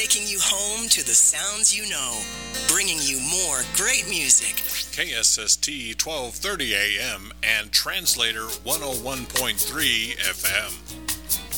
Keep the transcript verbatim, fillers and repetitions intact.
taking you home to the sounds you know, bringing you more great music. K S S T twelve thirty A M and Translator one oh one point three F M.